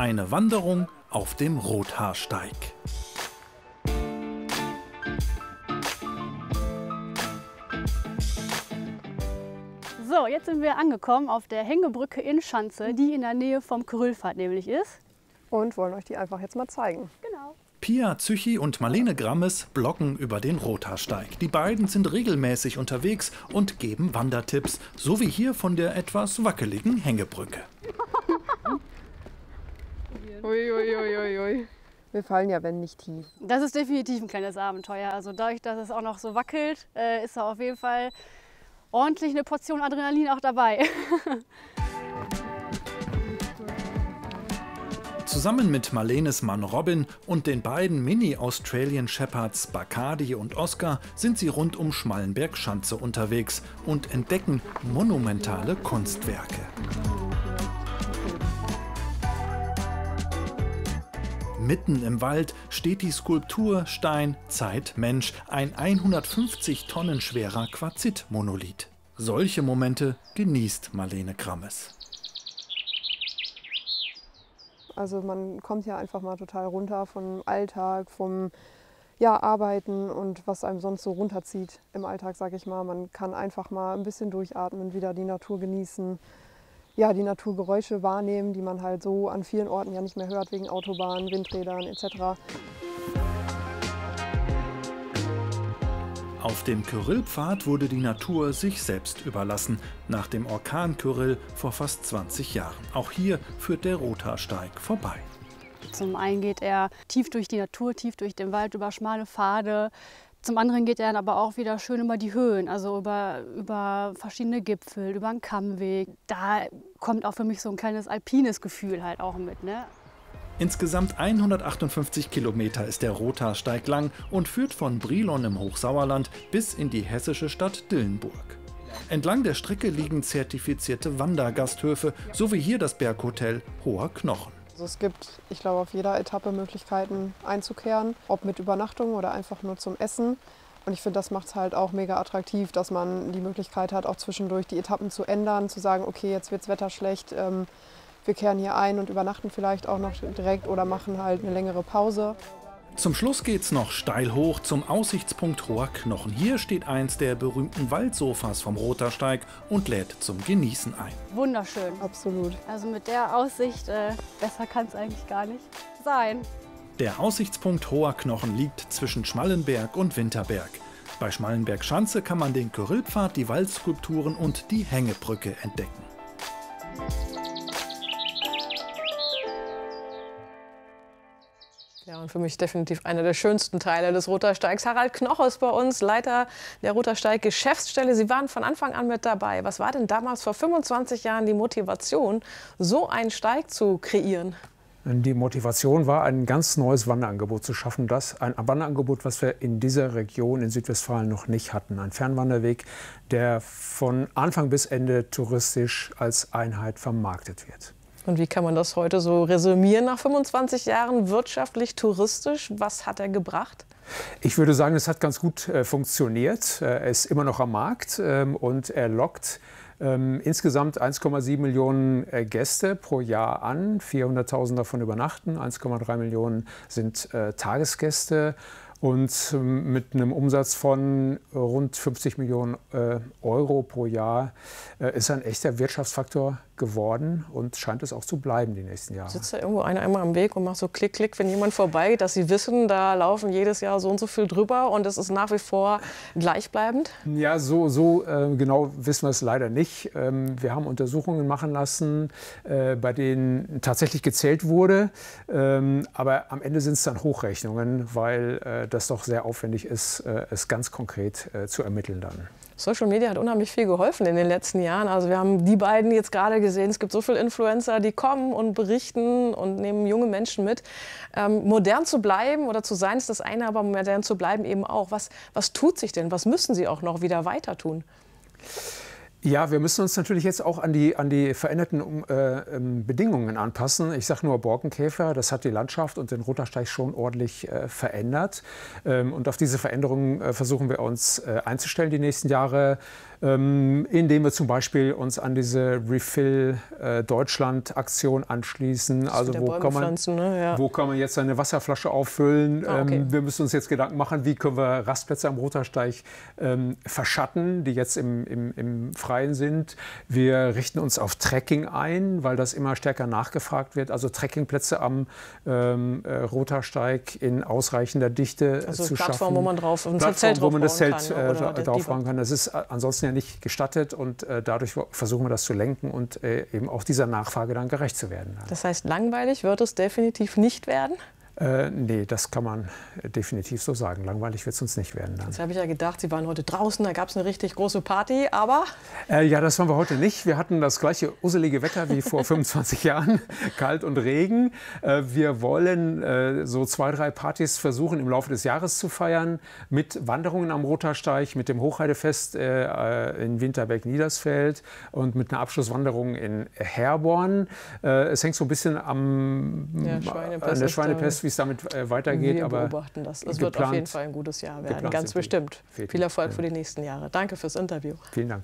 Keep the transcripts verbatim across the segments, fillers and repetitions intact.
Eine Wanderung auf dem Rothaarsteig. So, jetzt sind wir angekommen auf der Hängebrücke in Schanze, die in der Nähe vom Kyrillpfad nämlich ist. Und wollen euch die einfach jetzt mal zeigen. Genau. Pia Züchi und Marlene Grammes bloggen über den Rothaarsteig. Die beiden sind regelmäßig unterwegs und geben Wandertipps, so wie hier von der etwas wackeligen Hängebrücke. Ui, ui, ui, ui, ui. Wir fallen ja, wenn nicht tief. Das ist definitiv ein kleines Abenteuer. Also dadurch, dass es auch noch so wackelt, äh, ist da auf jeden Fall ordentlich eine Portion Adrenalin auch dabei. Zusammen mit Marlenes Mann Robin und den beiden Mini-Australian Shepherds Bacardi und Oscar sind sie rund um Schmallenberg-Schanze unterwegs und entdecken monumentale Kunstwerke. Mitten im Wald steht die Skulptur Stein, Zeit, Mensch, ein hundertfünfzig Tonnen schwerer Quarzit-Monolith. Solche Momente genießt Marlene Grammes. Also man kommt ja einfach mal total runter vom Alltag, vom ja, Arbeiten und was einem sonst so runterzieht im Alltag, sage ich mal. Man kann einfach mal ein bisschen durchatmen, wieder die Natur genießen. Ja, die Naturgeräusche wahrnehmen, die man halt so an vielen Orten ja nicht mehr hört, wegen Autobahnen, Windrädern et cetera. Auf dem Kyrillpfad wurde die Natur sich selbst überlassen, nach dem Orkan Kyrill vor fast zwanzig Jahren. Auch hier führt der Rothaarsteig vorbei. Zum einen geht er tief durch die Natur, tief durch den Wald, über schmale Pfade. Zum anderen geht er dann aber auch wieder schön über die Höhen, also über, über verschiedene Gipfel, über einen Kammweg. Da kommt auch für mich so ein kleines alpines Gefühl halt auch mit, ne? Insgesamt hundertachtundfünfzig Kilometer ist der Rothaarsteig lang und führt von Brilon im Hochsauerland bis in die hessische Stadt Dillenburg. Entlang der Strecke liegen zertifizierte Wandergasthöfe, so wie hier das Berghotel Hoher Knochen. Also es gibt, ich glaube, auf jeder Etappe Möglichkeiten einzukehren, ob mit Übernachtung oder einfach nur zum Essen. Und ich finde, das macht es halt auch mega attraktiv, dass man die Möglichkeit hat, auch zwischendurch die Etappen zu ändern, zu sagen, okay, jetzt wird das Wetter schlecht, ähm, wir kehren hier ein und übernachten vielleicht auch noch direkt oder machen halt eine längere Pause. Zum Schluss geht's noch steil hoch zum Aussichtspunkt Hoher Knochen. Hier steht eins der berühmten Waldsofas vom Rothaarsteig und lädt zum Genießen ein. Wunderschön. Absolut. Also mit der Aussicht, äh, besser kann es eigentlich gar nicht sein. Der Aussichtspunkt Hoher Knochen liegt zwischen Schmallenberg und Winterberg. Bei Schmallenberg-Schanze kann man den Kyrillpfad, die Waldskulpturen und die Hängebrücke entdecken. Ja, und für mich definitiv einer der schönsten Teile des Rothaarsteigs. Harald Knoche ist bei uns, Leiter der Rothaarsteig Geschäftsstelle. Sie waren von Anfang an mit dabei. Was war denn damals vor fünfundzwanzig Jahren die Motivation, so einen Steig zu kreieren? Die Motivation war, ein ganz neues Wanderangebot zu schaffen. Das ein Wanderangebot, was wir in dieser Region in Südwestfalen noch nicht hatten. Ein Fernwanderweg, der von Anfang bis Ende touristisch als Einheit vermarktet wird. Und wie kann man das heute so resümieren nach fünfundzwanzig Jahren wirtschaftlich, touristisch? Was hat er gebracht? Ich würde sagen, es hat ganz gut äh, funktioniert. Er ist immer noch am Markt ähm, und er lockt ähm, insgesamt eins Komma sieben Millionen äh, Gäste pro Jahr an. vierhunderttausend davon übernachten, eins Komma drei Millionen sind äh, Tagesgäste. Und ähm, mit einem Umsatz von rund fünfzig Millionen äh, Euro pro Jahr äh, ist er ein echter Wirtschaftsfaktor geworden und scheint es auch zu bleiben die nächsten Jahre. Sitzt da irgendwo einer einmal am Weg und macht so Klick, Klick, wenn jemand vorbeigeht, dass Sie wissen, da laufen jedes Jahr so und so viel drüber und es ist nach wie vor gleichbleibend? Ja, so, so äh, genau wissen wir es leider nicht. Ähm, wir haben Untersuchungen machen lassen, äh, bei denen tatsächlich gezählt wurde. Ähm, aber am Ende sind es dann Hochrechnungen, weil äh, das doch sehr aufwendig ist, äh, es ganz konkret äh, zu ermitteln dann. Social Media hat unheimlich viel geholfen in den letzten Jahren. Also wir haben die beiden jetzt gerade gesehen. Es gibt so viele Influencer, die kommen und berichten und nehmen junge Menschen mit. Ähm, modern zu bleiben oder zu sein ist das eine, aber modern zu bleiben eben auch. Was, was tut sich denn? Was müssen Sie auch noch wieder weiter tun? Ja, wir müssen uns natürlich jetzt auch an die, an die veränderten äh, Bedingungen anpassen. Ich sage nur Borkenkäfer, das hat die Landschaft und den Rothaarsteig schon ordentlich äh, verändert. Ähm, und auf diese Veränderungen äh, versuchen wir uns äh, einzustellen die nächsten Jahre. ähm, indem wir zum Beispiel uns an diese Refill äh, Deutschland Aktion anschließen. Also wo kann, man, ne? ja. wo kann man jetzt eine Wasserflasche auffüllen? Ah, okay. ähm, wir müssen uns jetzt Gedanken machen, wie können wir Rastplätze am Rothaarsteig ähm, verschatten, die jetzt im, im, im Freien sind. Wir richten uns auf Trekking ein, weil das immer stärker nachgefragt wird. Also Trekkingplätze am ähm, äh, Rothaarsteig in ausreichender Dichte also zu Plattform, schaffen. Wo man drauf, ein Plattform, Zelt wo man das Zelt kann, äh, drauf machen kann. Das ist ansonsten ja nicht gestattet und äh, dadurch versuchen wir das zu lenken und äh, eben auch dieser Nachfrage dann gerecht zu werden. Das heißt, langweilig wird es definitiv nicht werden? Äh, nee, das kann man definitiv so sagen. Langweilig wird es uns nicht werden. Dann. Jetzt habe ich ja gedacht, Sie waren heute draußen, da gab es eine richtig große Party, aber... Äh, ja, das waren wir heute nicht. Wir hatten das gleiche usselige Wetter wie vor fünfundzwanzig Jahren, kalt und Regen. Äh, wir wollen äh, so zwei, drei Partys versuchen im Laufe des Jahres zu feiern, mit Wanderungen am Rothaarsteig, mit dem Hochheidefest äh, in Winterberg-Niedersfeld und mit einer Abschlusswanderung in Herborn. Äh, es hängt so ein bisschen am, ja, Schweinepest an der Schweinepest, wie es damit äh, weitergeht. Wir aber beobachten das. Es wird auf jeden Fall ein gutes Jahr werden, ganz bestimmt. Viel Erfolg für die nächsten Jahre. Danke fürs Interview. Vielen Dank.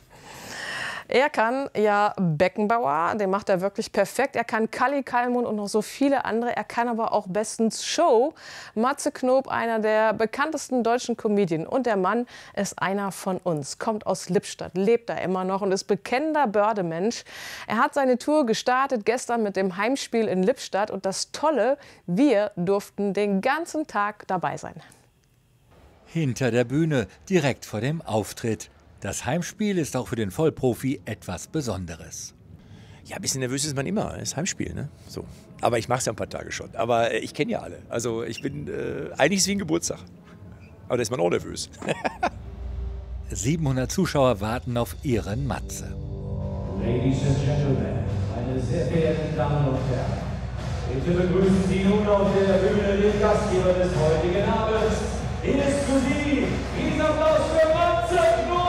Er kann ja Beckenbauer, den macht er wirklich perfekt. Er kann Kalli Kallmund und noch so viele andere. Er kann aber auch bestens Show. Matze Knob, einer der bekanntesten deutschen Comedien. Und der Mann ist einer von uns, kommt aus Lippstadt, lebt da immer noch und ist bekennender Bördemensch. Er hat seine Tour gestartet gestern mit dem Heimspiel in Lippstadt. Und das Tolle, wir durften den ganzen Tag dabei sein. Hinter der Bühne, direkt vor dem Auftritt. Das Heimspiel ist auch für den Vollprofi etwas Besonderes. Ja, ein bisschen nervös ist man immer, das Heimspiel, ne? So. Aber ich mache es ja ein paar Tage schon. Aber ich kenne ja alle. Also ich bin, äh, eigentlich ist es wie ein Geburtstag. Aber da ist man auch nervös. siebenhundert Zuschauer warten auf ihren Matze. Ladies and Gentlemen, meine sehr verehrten Damen und Herren, bitte begrüßen Sie nun auf der Bühne den Gastgeber des heutigen Abends. Hier ist für Sie Riesenapplaus für Matze Knob!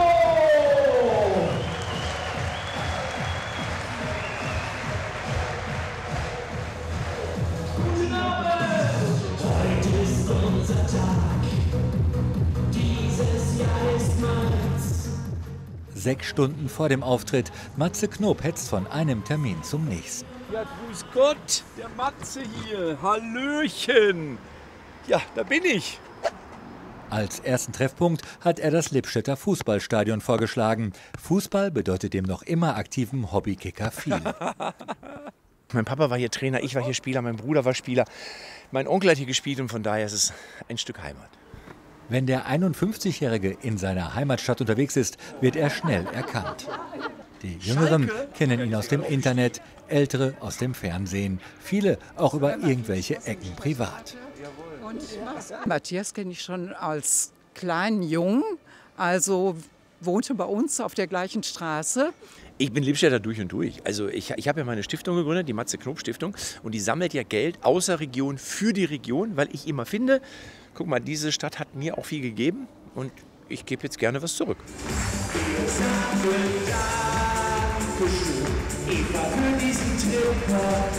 Guten Abend! Heute ist unser Tag. Dieses Jahr ist meins. Sechs Stunden vor dem Auftritt, Matze Knob hetzt von einem Termin zum nächsten. Ja, grüß Gott, der Matze hier. Hallöchen. Ja, da bin ich. Als ersten Treffpunkt hat er das Lippstädter Fußballstadion vorgeschlagen. Fußball bedeutet dem noch immer aktiven Hobbykicker viel. Mein Papa war hier Trainer, ich war hier Spieler, mein Bruder war Spieler. Mein Onkel hat hier gespielt und von daher ist es ein Stück Heimat. Wenn der einundfünfzigjährige in seiner Heimatstadt unterwegs ist, wird er schnell erkannt. Die Jüngeren kennen ihn aus dem Internet, Ältere aus dem Fernsehen. Viele auch über irgendwelche Ecken privat. Matthias kenne ich schon als kleinen Jungen, also wohnte bei uns auf der gleichen Straße. Ich bin Lippstädter durch und durch. Also ich, ich habe ja meine Stiftung gegründet, die Matze Knob Stiftung. Und die sammelt ja Geld außer Region für die Region, weil ich immer finde, guck mal, diese Stadt hat mir auch viel gegeben und ich gebe jetzt gerne was zurück. Wir sagen Dankeschön, Eva, für diesen Trip.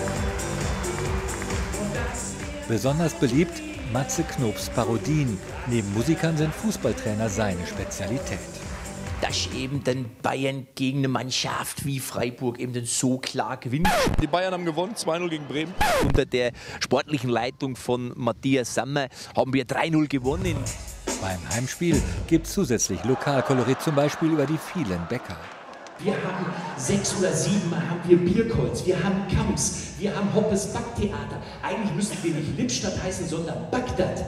Besonders beliebt Matze Knobs Parodien. Neben Musikern sind Fußballtrainer seine Spezialität. Dass eben dann Bayern gegen eine Mannschaft wie Freiburg eben dann so klar gewinnt. Die Bayern haben gewonnen, zwei null gegen Bremen. Unter der sportlichen Leitung von Matthias Sammer haben wir drei null gewonnen. Beim Heimspiel gibt es zusätzlich Lokalkolorit, zum Beispiel über die vielen Bäcker. Wir haben sechs oder sieben Mal haben wir Bierkreuz, wir haben Kamps, wir haben Hoppes Backtheater. Eigentlich müssten wir nicht Lippstadt heißen, sondern Bagdad.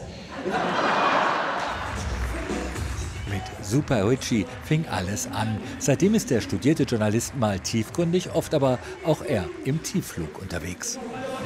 Mit Super Ritchie fing alles an. Seitdem ist der studierte Journalist mal tiefgründig, oft aber auch er im Tiefflug unterwegs.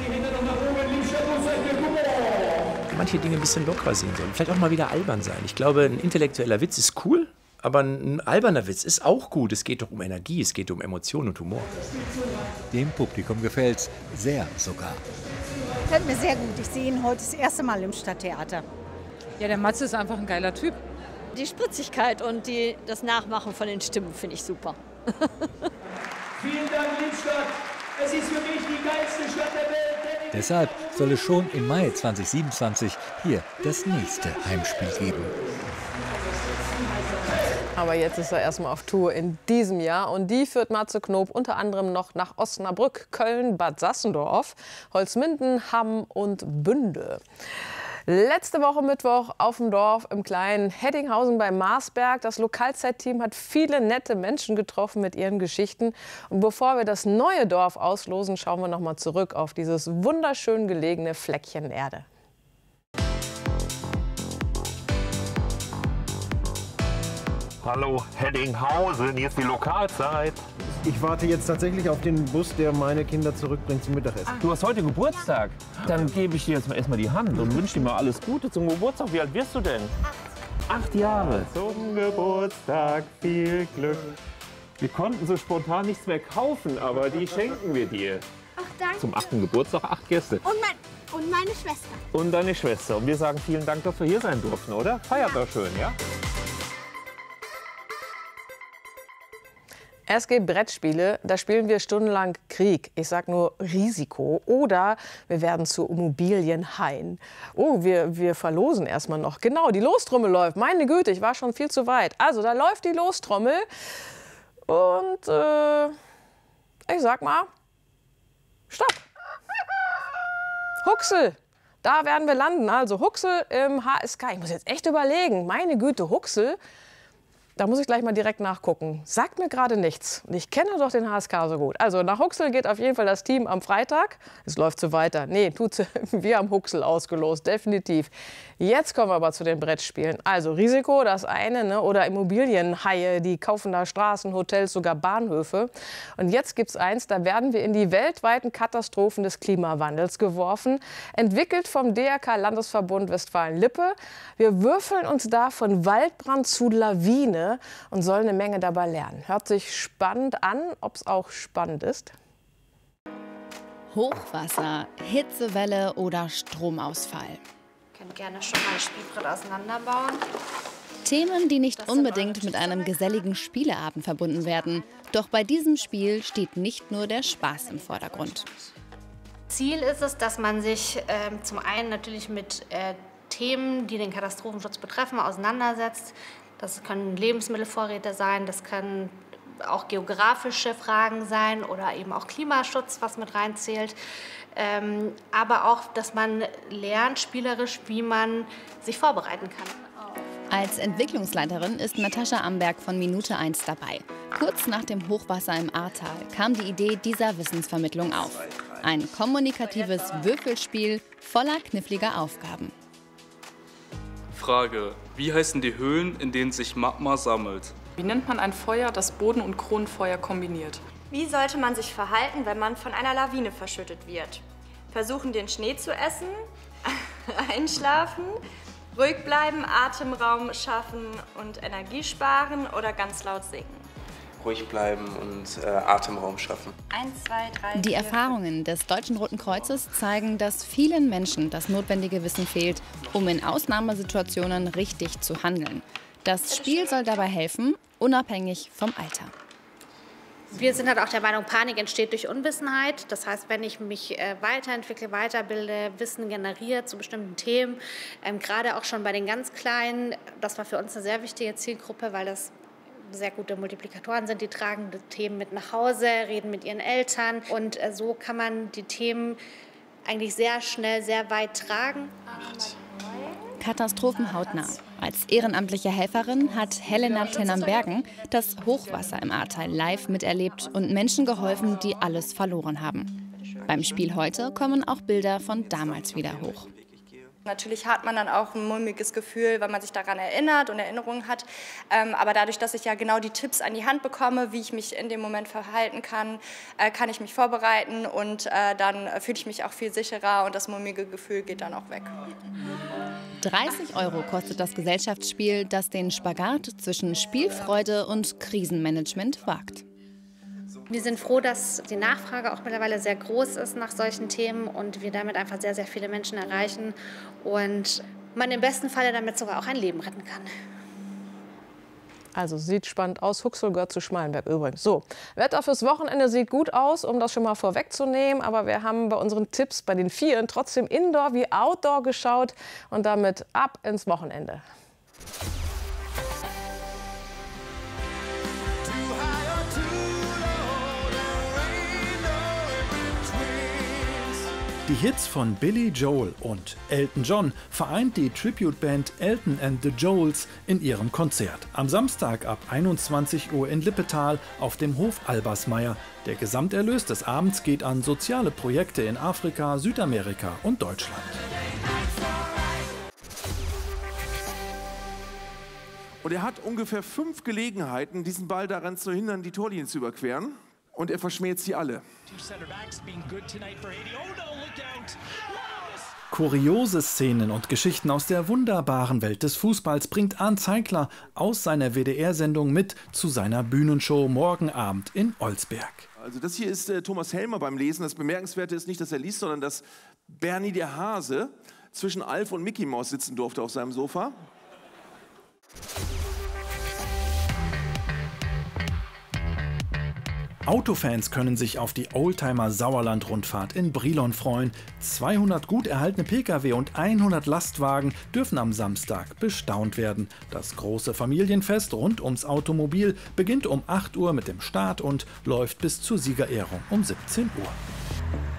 Manche Dinge ein bisschen lockerer sehen sollen, vielleicht auch mal wieder albern sein. Ich glaube, ein intellektueller Witz ist cool. Aber ein alberner Witz ist auch gut. Es geht doch um Energie, es geht um Emotionen und Humor. Dem Publikum gefällt's sehr sogar. Gefällt mir sehr gut. Ich sehe ihn heute das erste Mal im Stadttheater. Ja, der Matze ist einfach ein geiler Typ. Die Spritzigkeit und die, das Nachmachen von den Stimmen finde ich super. Vielen Dank, Lippstadt. Es ist für mich die geilste Stadt der Welt. Deshalb soll es schon im Mai zweitausendsiebenundzwanzig hier das nächste Heimspiel geben. Aber jetzt ist er erstmal auf Tour in diesem Jahr und die führt Matze Knob unter anderem noch nach Osnabrück, Köln, Bad Sassendorf, Holzminden, Hamm und Bünde. Letzte Woche Mittwoch auf dem Dorf im kleinen Heddinghausen bei Marsberg. Das Lokalzeitteam hat viele nette Menschen getroffen mit ihren Geschichten. Und bevor wir das neue Dorf auslosen, schauen wir noch mal zurück auf dieses wunderschön gelegene Fleckchen Erde. Hallo Heddinghausen, hier ist die Lokalzeit. Ich warte jetzt tatsächlich auf den Bus, der meine Kinder zurückbringt zum Mittagessen. Du hast heute Geburtstag. Dann gebe ich dir jetzt mal erstmal die Hand und wünsche dir mal alles Gute zum Geburtstag. Wie alt wirst du denn? Acht. Acht Jahre. Zum Geburtstag viel Glück. Wir konnten so spontan nichts mehr kaufen, aber die schenken wir dir. Ach, danke. Zum achten Geburtstag acht Gäste. Und, mein, und meine Schwester. Und deine Schwester. Und wir sagen vielen Dank, dass wir hier sein durften, oder? Feiert doch schön, ja? Es gibt Brettspiele, da spielen wir stundenlang Krieg. Ich sag nur Risiko. Oder wir werden zu Immobilienhaien. Oh, wir, wir verlosen erstmal noch. Genau, die Lostrommel läuft. Meine Güte, ich war schon viel zu weit. Also, da läuft die Lostrommel. Und äh, ich sag mal, stopp. Huxel, da werden wir landen. Also Huxel im H S K. Ich muss jetzt echt überlegen. Meine Güte, Huxel. Da muss ich gleich mal direkt nachgucken. Sagt mir gerade nichts. Und ich kenne doch den H S K so gut. Also nach Huxel geht auf jeden Fall das Team am Freitag. Es läuft so weiter. Nee, tut's. Wir haben Huxel ausgelost, definitiv. Jetzt kommen wir aber zu den Brettspielen. Also Risiko, das eine, ne? Oder Immobilienhaie, die kaufen da Straßen, Hotels, sogar Bahnhöfe. Und jetzt gibt's eins, da werden wir in die weltweiten Katastrophen des Klimawandels geworfen. Entwickelt vom D R K-Landesverbund Westfalen-Lippe. Wir würfeln uns da von Waldbrand zu Lawine und sollen eine Menge dabei lernen. Hört sich spannend an, ob es auch spannend ist. Hochwasser, Hitzewelle oder Stromausfall. Ich kann gerne schon mal ein Spielbrett auseinanderbauen. Themen, die nicht unbedingt mit einem geselligen Spieleabend verbunden werden. Doch bei diesem Spiel steht nicht nur der Spaß im Vordergrund. Ziel ist es, dass man sich äh, zum einen natürlich mit äh, Themen, die den Katastrophenschutz betreffen, auseinandersetzt. Das können Lebensmittelvorräte sein, das können auch geografische Fragen sein oder eben auch Klimaschutz, was mit reinzählt. Ähm, aber auch, dass man lernt, spielerisch, wie man sich vorbereiten kann. Als Entwicklungsleiterin ist Natascha Amberg von Minute eins dabei. Kurz nach dem Hochwasser im Ahrtal kam die Idee dieser Wissensvermittlung auf. Ein kommunikatives Würfelspiel voller kniffliger Aufgaben. Frage: Wie heißen die Höhlen, in denen sich Magma sammelt? Wie nennt man ein Feuer, das Boden- und Kronenfeuer kombiniert? Wie sollte man sich verhalten, wenn man von einer Lawine verschüttet wird? Versuchen, den Schnee zu essen, einschlafen, ruhig bleiben, Atemraum schaffen und Energie sparen oder ganz laut singen? Ruhig bleiben und äh, Atemraum schaffen. Eins, zwei, drei, Die Erfahrungen des Deutschen Roten Kreuzes zeigen, dass vielen Menschen das notwendige Wissen fehlt, um in Ausnahmesituationen richtig zu handeln. Das Spiel soll dabei helfen, unabhängig vom Alter. Wir sind halt auch der Meinung, Panik entsteht durch Unwissenheit. Das heißt, wenn ich mich äh, weiterentwickle, weiterbilde, Wissen generiere zu bestimmten Themen, ähm, gerade auch schon bei den ganz Kleinen, das war für uns eine sehr wichtige Zielgruppe, weil das sehr gute Multiplikatoren sind, die tragen die Themen mit nach Hause, reden mit ihren Eltern und äh, so kann man die Themen eigentlich sehr schnell, sehr weit tragen. Katastrophen hautnah. Als ehrenamtliche Helferin hat Helena Tennambergen das Hochwasser im Ahrtal live miterlebt und Menschen geholfen, die alles verloren haben. Beim Spiel heute kommen auch Bilder von damals wieder hoch. Natürlich hat man dann auch ein mulmiges Gefühl, weil man sich daran erinnert und Erinnerungen hat. Ähm, aber dadurch, dass ich ja genau die Tipps an die Hand bekomme, wie ich mich in dem Moment verhalten kann, äh, kann ich mich vorbereiten und äh, dann fühle ich mich auch viel sicherer und das mulmige Gefühl geht dann auch weg. dreißig Euro kostet das Gesellschaftsspiel, das den Spagat zwischen Spielfreude und Krisenmanagement wagt. Wir sind froh, dass die Nachfrage auch mittlerweile sehr groß ist nach solchen Themen und wir damit einfach sehr, sehr viele Menschen erreichen und man im besten Falle damit sogar auch ein Leben retten kann. Also sieht spannend aus. Huxel gehört zu Schmalenberg übrigens. So, Wetter fürs Wochenende sieht gut aus, um das schon mal vorwegzunehmen. Aber wir haben bei unseren Tipps bei den Vieren trotzdem Indoor wie Outdoor geschaut und damit ab ins Wochenende. Die Hits von Billy Joel und Elton John vereint die Tribute-Band Elton and the Joels in ihrem Konzert. Am Samstag ab einundzwanzig Uhr in Lippetal auf dem Hof Albersmeyer. Der Gesamterlös des Abends geht an soziale Projekte in Afrika, Südamerika und Deutschland. Und er hat ungefähr fünf Gelegenheiten, diesen Ball daran zu hindern, die Torlinie zu überqueren. Und er verschmäht sie alle. Kuriose Szenen und Geschichten aus der wunderbaren Welt des Fußballs bringt Arndt Zeigler aus seiner W D R-Sendung mit zu seiner Bühnenshow morgen Abend in Olsberg. Also das hier ist äh, Thomas Helmer beim Lesen. Das Bemerkenswerte ist nicht, dass er liest, sondern dass Bernie der Hase zwischen Alf und Mickey Maus sitzen durfte auf seinem Sofa. Autofans können sich auf die Oldtimer-Sauerland-Rundfahrt in Brilon freuen. zweihundert gut erhaltene Pkw und hundert Lastwagen dürfen am Samstag bestaunt werden. Das große Familienfest rund ums Automobil beginnt um acht Uhr mit dem Start und läuft bis zur Siegerehrung um siebzehn Uhr.